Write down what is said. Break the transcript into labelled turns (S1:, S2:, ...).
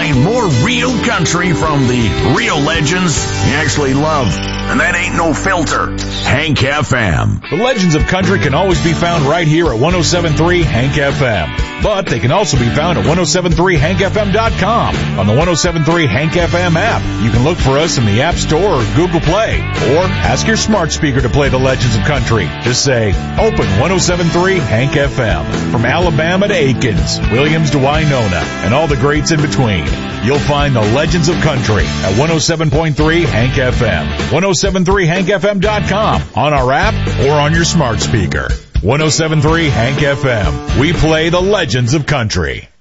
S1: find more real country from the real legends you actually love. And that ain't no filter. Hank FM.
S2: The Legends of Country can always be found right here at 107.3 Hank FM. But they can also be found at 1073hankfm.com. On the 107.3 Hank FM app, you can look for us in the App Store or Google Play. Or ask your smart speaker to play the Legends of Country. Just say, open 107.3 Hank FM. From Alabama to Aikens, Williams to Winona, and all the greats in between. You'll find the Legends of Country at 107.3 Hank FM. 1073hankfm.com, on our app, or on your smart speaker. 107.3 Hank FM. We play the Legends of Country.